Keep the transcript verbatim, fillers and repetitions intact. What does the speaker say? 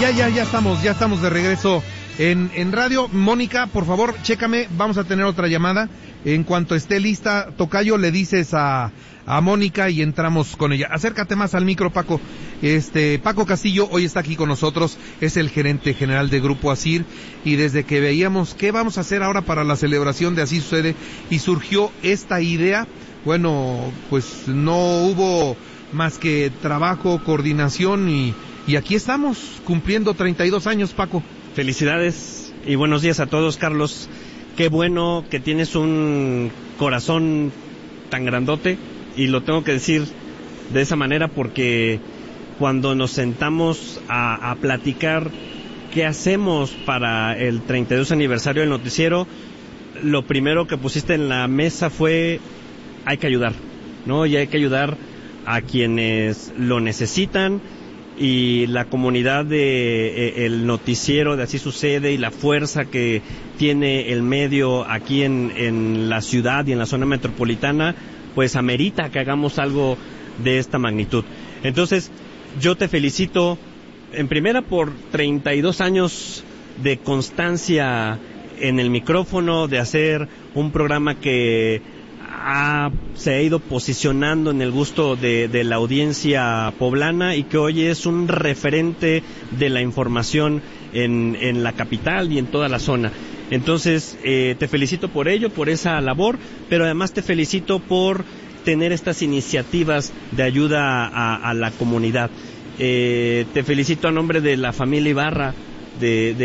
ya, ya, ya estamos, ya estamos de regreso en, en radio. Mónica, por favor, chécame, vamos a tener otra llamada. En cuanto esté lista, tocayo, le dices a, a Mónica y entramos con ella. Acércate más al micro, Paco. Este, Paco Castillo hoy está aquí con nosotros, es el gerente general de Grupo Asir, y desde que veíamos qué vamos a hacer ahora para la celebración de Así Sucede, y surgió esta idea, bueno, pues no hubo más que trabajo, coordinación, y, y aquí estamos, cumpliendo treinta y dos años, Paco. Felicidades y buenos días a todos, Carlos. Qué bueno que tienes un corazón tan grandote, y lo tengo que decir de esa manera porque cuando nos sentamos a, a platicar qué hacemos para el treinta y dos aniversario del noticiero, lo primero que pusiste en la mesa fue hay que ayudar, ¿no? Y hay que ayudar a quienes lo necesitan, y la comunidad de eh, el noticiero de Así Sucede y la fuerza que tiene el medio aquí en, en la ciudad y en la zona metropolitana, pues amerita que hagamos algo de esta magnitud. Entonces, yo te felicito en primera por treinta y dos años de constancia en el micrófono, de hacer un programa que Ha, se ha ido posicionando en el gusto de, de la audiencia poblana, y que hoy es un referente de la información en, en la capital y en toda la zona. Entonces, eh, te felicito por ello, por esa labor, pero además te felicito por tener estas iniciativas de ayuda a, a la comunidad. Eh, te felicito a nombre de la familia Ibarra, de, de